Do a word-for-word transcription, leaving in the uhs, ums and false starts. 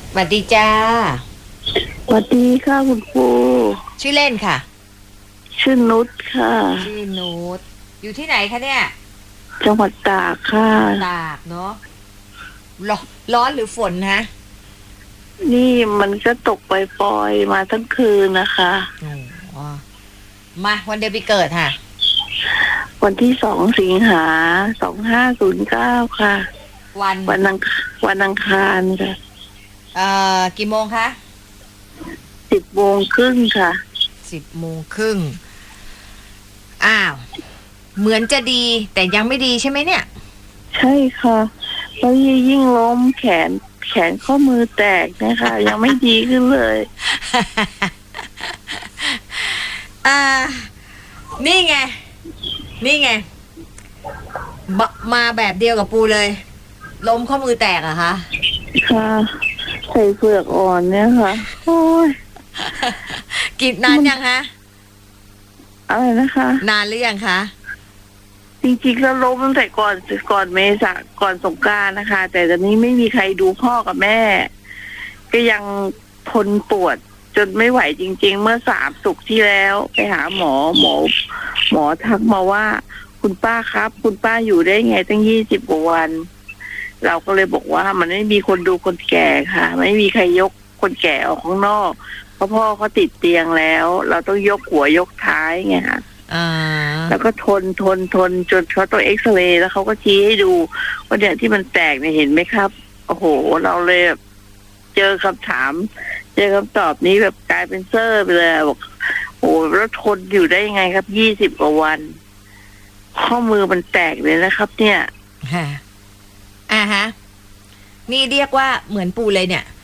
สวัสดีจ้าสวัสดีค่ะคุณปูชื่อเล่นค่ะชื่อนุชค่ะชื่อนุชอยู่ที่ไหนคะเนี่ยจังหวัดตากค่ะตากเนาะร้อนร้อนหรือฝนฮะนี่มันก็ตกปล่อยๆมาทั้งคืนนะคะอ๋อมาวันเดือนปีเกิดค่ะวันที่สองสิงหาสองห้าศูนย์เก้าค่ะวันวันอังวันอังคารค่ะเอ่อกี่โมงคะสิบโมงครึ่งค่ะสิบโมงครึ่งอ้าวเหมือนจะดีแต่ยังไม่ดีใช่ไหมเนี่ยใช่ค่ะแล้วยิ่งล้มแขนแขนข้อมือแตกนะคะยังไม่ดีขึ้นเลยอ่านี่ไงนี่ไงมาแบบเดียวกับปูเลยล้มข้อมือแตกอะคะค่ะใส่เปลือกอ่อนเนี่ยค่ะโอ้ยกินนานยังคะอะไรนะคะนานหรือยังคะจริงๆแล้วล้มตั้งแต่ก่อนก่อนเมษาก่อนสงกรานต์นะคะแต่ตอนนี้ไม่มีใครดูพ่อกับแม่ก็ยังทนปวดจนไม่ไหวจริงๆเมื่อสามศุกร์ที่แล้วไปหาหมอหมอหมอทักมาว่าคุณป้าครับคุณป้าอยู่ได้ไงตั้งยี่สิบกว่าวันเราก็เลยบอกว่ามันไม่มีคนดูคนแก่ค่ะไม่มีใครยกคนแก่ออกข้างนอกเพราะพ่อเขาติดเตียงแล้วเราต้องยกหัวยกท้ายไงค่ะแล้วก็ทนทนทนจนเขาต้องเอ็กซเรย์แล้วเขาก็ชี้ให้ดูว่าเนี่ยที่มันแตกเนี่ยเห็นไหมครับโอ้โหเราเลยเจอคำถามเจอคำตอบนี้แบบกลายเป็นเซอร์ไปเลยบอกโอ้แล้วทนอยู่ได้ยังไงครับยี่สิบกว่าวันข้อมือมันแตกเลยนะครับเนี่ยฮะอ่าฮะนี่เรียกว่าเหมือนปูเลยเนี่ย